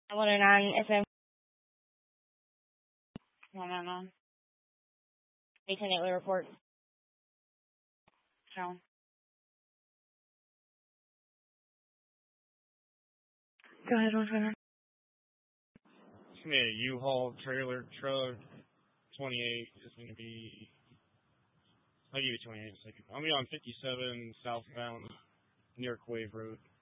109 FM. 109. 18 Gateway report. So. Go ahead, 129. It's going to be a U-Haul trailer truck. 28 is going to be... I'll give you 28 in a second. I'll be on 57 southbound near Quave Road.